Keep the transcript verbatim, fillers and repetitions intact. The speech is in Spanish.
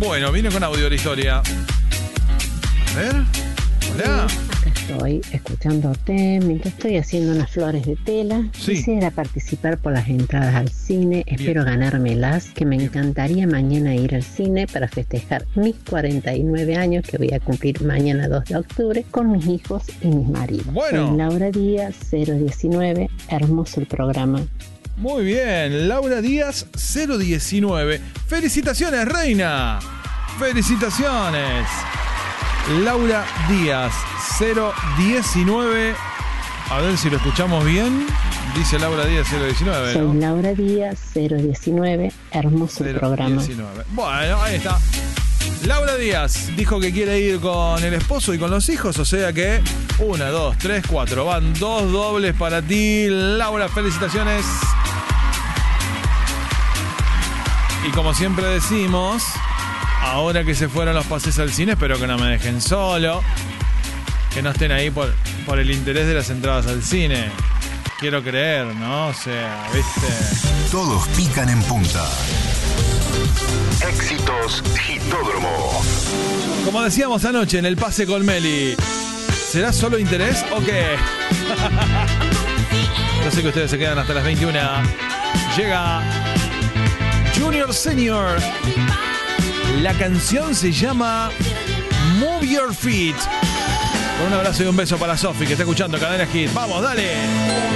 Bueno, vine con audio la historia. A ver. Hola. Acá estoy escuchándote mientras estoy haciendo unas flores de tela. Sí. Quisiera participar por las entradas al cine. Espero ganármelas, que me encantaría mañana ir al cine para festejar mis cuarenta y nueve años que voy a cumplir mañana dos de octubre con mis hijos y mis maridos. Bueno. Soy Laura Díaz, cero diecinueve. Hermoso el programa. Muy bien, Laura Díaz, cero diecinueve. Felicitaciones, reina. Felicitaciones. Laura Díaz, cero diecinueve. A ver si lo escuchamos bien. Dice Laura Díaz, cero diecinueve, ¿no? Soy Laura Díaz, cero diecinueve. Hermoso el programa. diecinueve. Bueno, ahí está. Laura Díaz dijo que quiere ir con el esposo y con los hijos, o sea que una, dos, tres, cuatro. Van dos dobles para ti, Laura. Felicitaciones. Y como siempre decimos, ahora que se fueron los pases al cine, espero que no me dejen solo. Que no estén ahí por, por el interés de las entradas al cine. Quiero creer, ¿no? O sea, ¿viste? Todos pican en punta. Éxitos Hitódromo. Como decíamos anoche en el pase con Meli, ¿será solo interés o qué? Yo sé que ustedes se quedan hasta las veintiuna. Llega Junior Senior. La canción se llama Move Your Feet. Con un abrazo y un beso para Sofi, que está escuchando Cadena Hit. ¡Vamos, dale!